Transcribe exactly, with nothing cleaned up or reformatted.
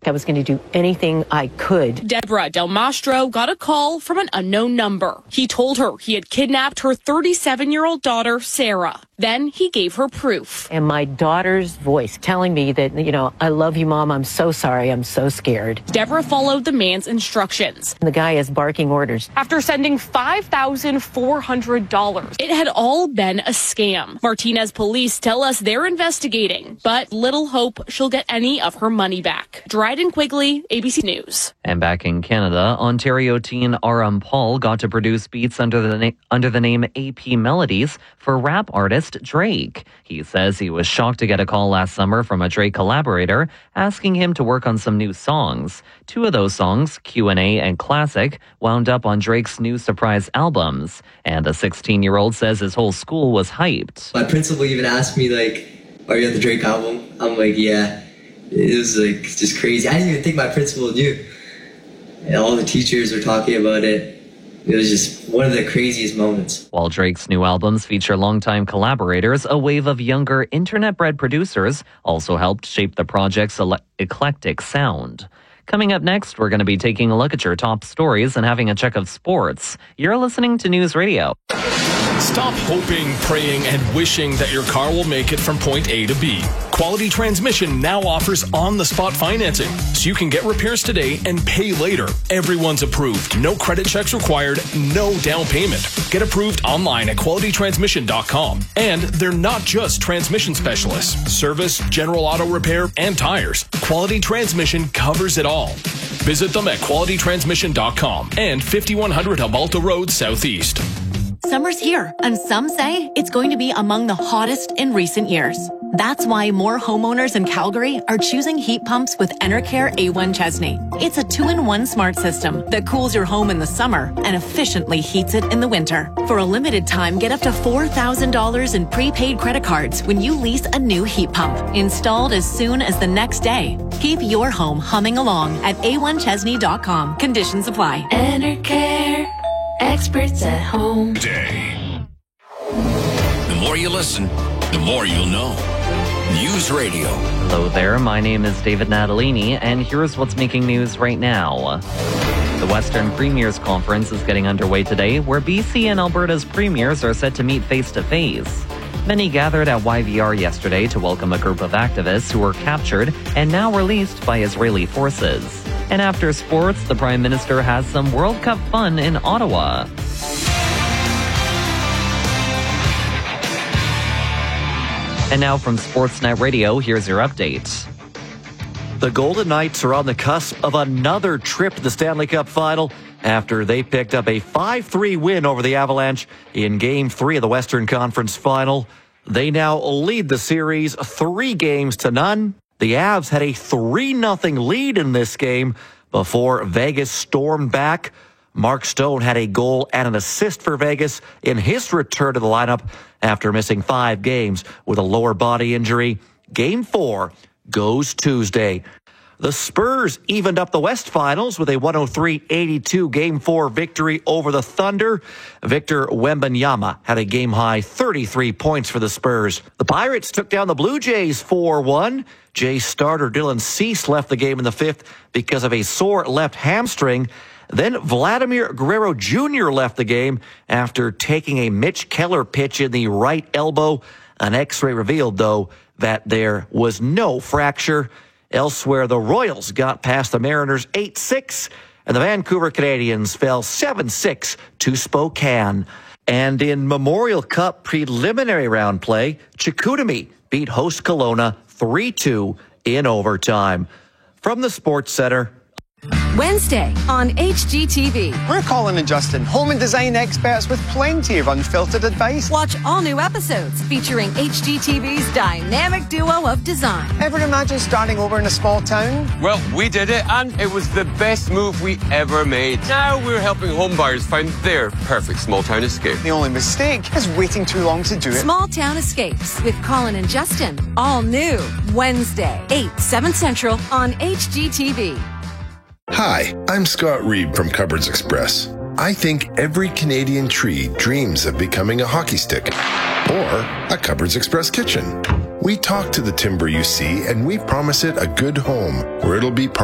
I was going to do anything I could. Deborah Del Mastro got a call from an unknown number. He told her he had kidnapped her thirty-seven-year-old daughter, Sarah. Then he gave her proof. And my daughter's voice telling me that, you know, I love you, Mom. I'm so sorry. I'm so scared. Deborah followed the man's instructions. The guy is barking orders. After sending five thousand four hundred dollars, it had all been a scam. Martinez police tell us they're investigating, but little hope she'll get any of her money back. Dryden Quigley, A B C News. And back in Canada, Ontario teen Aram Paul got to produce beats under the na- under the name A P Melodies for rap artist Drake. He says he was shocked to get a call last summer from a Drake collaborator asking him to work on some new songs. Two of those songs, Q and A and Classic, wound up on Drake's new surprise albums. And the sixteen-year-old says his whole school was hyped. My principal even asked me, like, are you at the Drake album? I'm like, yeah. It was, like, just crazy. I didn't even think my principal knew. And all the teachers were talking about it. It was just one of the craziest moments. While Drake's new albums feature longtime collaborators, a wave of younger internet-bred producers also helped shape the project's ele- eclectic sound. Coming up next, we're going to be taking a look at your top stories and having a check of sports. You're listening to News Radio. Stop hoping, praying, and wishing that your car will make it from point A to B. Quality Transmission now offers on-the-spot financing, so you can get repairs today and pay later. Everyone's approved. No credit checks required, no down payment. Get approved online at quality transmission dot com. And they're not just transmission specialists. Service, general auto repair, and tires. Quality Transmission covers it all. Visit them at quality transmission dot com and fifty-one hundred Amalta Road Southeast. Summer's here, and some say it's going to be among the hottest in recent years. That's why more homeowners in Calgary are choosing heat pumps with Enercare A one Chesney. It's a two-in-one smart system that cools your home in the summer and efficiently heats it in the winter. For a limited time, get up to four thousand dollars in prepaid credit cards when you lease a new heat pump, installed as soon as the next day. Keep your home humming along at A one Chesney dot com. Conditions apply. Enercare. Experts at home. Day. The more you listen, the more you'll know. News Radio. Hello there, my name is David Natalini, and here's what's making news right now. The Western Premiers Conference is getting underway today, where B C and Alberta's premiers are set to meet face-to-face. Many gathered at Y V R yesterday to welcome a group of activists who were captured and now released by Israeli forces. And after sports, the Prime Minister has some World Cup fun in Ottawa. And now from Sportsnet Radio, here's your update. The Golden Knights are on the cusp of another trip to the Stanley Cup Final after they picked up a five three win over the Avalanche in Game three of the Western Conference Final. They now lead the series three games to none. The Avs had a three nothing lead in this game before Vegas stormed back. Mark Stone had a goal and an assist for Vegas in his return to the lineup after missing five games with a lower body injury. Game four goes Tuesday. The Spurs evened up the West Finals with a one oh three eighty-two Game four victory over the Thunder. Victor Wembanyama had a game-high thirty-three points for the Spurs. The Pirates took down the Blue Jays four one. Jays starter Dylan Cease left the game in the fifth because of a sore left hamstring. Then Vladimir Guerrero Junior left the game after taking a Mitch Keller pitch in the right elbow. An X-ray revealed, though, that there was no fracture. Elsewhere, the Royals got past the Mariners eight six, and the Vancouver Canadians fell seven six to Spokane. And in Memorial Cup preliminary round play, Chicoutimi beat host Kelowna three two in overtime. From the Sports Center, Wednesday on H G T V. We're Colin and Justin, home and design experts with plenty of unfiltered advice. Watch all new episodes featuring H G T V's dynamic duo of design. Ever imagine starting over in a small town? Well, we did it, and it was the best move we ever made. Now we're helping home buyers find their perfect small town escape. The only mistake is waiting too long to do it. Small Town Escapes with Colin and Justin. All new Wednesday, eight, seven Central on H G T V. Hi, I'm Scott Reed from Cupboards Express. I think every Canadian tree dreams of becoming a hockey stick or a Cupboards Express kitchen. We talk to the timber you see, and we promise it a good home where it'll be part